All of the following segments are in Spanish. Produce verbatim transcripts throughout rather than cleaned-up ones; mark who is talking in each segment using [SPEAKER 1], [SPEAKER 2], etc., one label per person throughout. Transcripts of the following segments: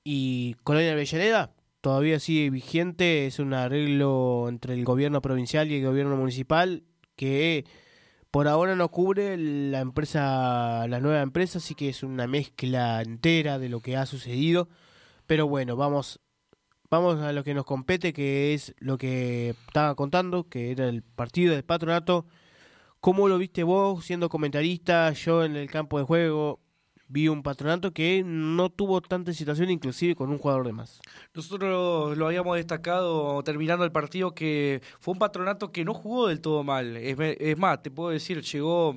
[SPEAKER 1] y Colonia Avellaneda todavía sigue vigente, es un arreglo entre el gobierno provincial y el gobierno municipal que por ahora no cubre la empresa, la nueva empresa, así que es una mezcla entera de lo que ha sucedido, pero bueno, vamos vamos a lo que nos compete, que es lo que estaba contando, que era el partido del Patronato. ¿Cómo lo viste vos siendo comentarista? Yo en el campo de juego vi un Patronato que no tuvo tanta situación, inclusive con un jugador de más.
[SPEAKER 2] Nosotros lo habíamos destacado terminando el partido que fue un Patronato que no jugó del todo mal. Es, me- es más, te puedo decir, llegó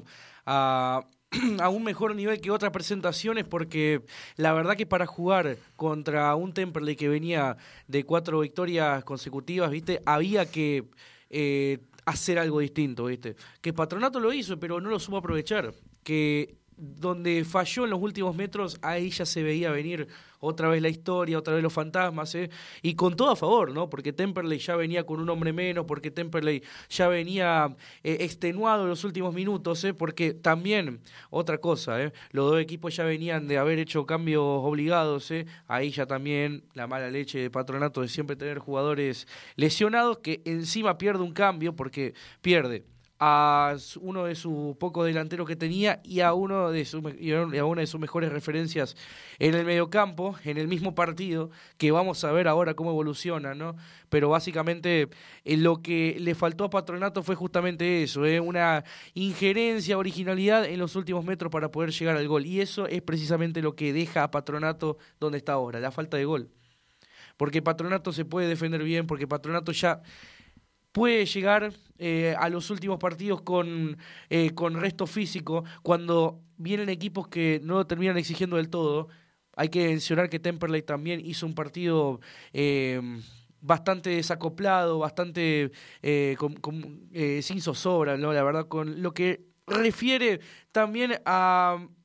[SPEAKER 2] a, a un mejor nivel que otras presentaciones porque la verdad que para jugar contra un Temperley que venía de cuatro victorias consecutivas, ¿viste? Había que eh, hacer algo distinto, ¿viste? Que Patronato lo hizo, pero no lo supo aprovechar. Que donde falló en los últimos metros, ahí ya se veía venir otra vez la historia, otra vez los fantasmas, ¿eh? Y con todo a favor, ¿no? Porque Temperley ya venía con un hombre menos, porque Temperley ya venía eh, extenuado en los últimos minutos, ¿eh? Porque también, otra cosa, ¿eh? Los dos equipos ya venían de haber hecho cambios obligados, ¿eh? Ahí ya también la mala leche de Patronato de siempre tener jugadores lesionados, que encima pierde un cambio, porque pierde a uno de sus pocos delanteros que tenía y a uno de sus y a una de sus mejores referencias en el mediocampo, en el mismo partido, que vamos a ver ahora cómo evoluciona, ¿no? Pero básicamente eh, lo que le faltó a Patronato fue justamente eso, ¿eh? Una injerencia, originalidad en los últimos metros para poder llegar al gol. Y eso es precisamente lo que deja a Patronato donde está ahora, la falta de gol. Porque Patronato se puede defender bien, porque Patronato ya puede llegar eh, a los últimos partidos con, eh, con resto físico, cuando vienen equipos que no lo terminan exigiendo del todo. Hay que mencionar que Temperley también hizo un partido eh, bastante desacoplado, bastante eh, con, con, eh, sin zozobra, ¿no? La verdad, con lo que refiere también a